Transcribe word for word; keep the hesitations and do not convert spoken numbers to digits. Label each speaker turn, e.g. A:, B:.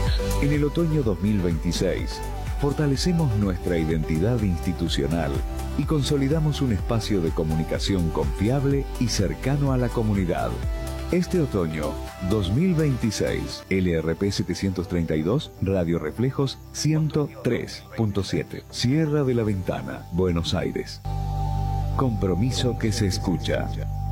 A: En el otoño dos mil veintiséis, fortalecemos nuestra identidad institucional y consolidamos un espacio de comunicación confiable y cercano a la comunidad. Este otoño dos mil veintiséis, L R P setecientos treinta y dos, Radio Reflejos ciento tres punto siete, Sierra de la Ventana, Buenos Aires. Compromiso que se escucha.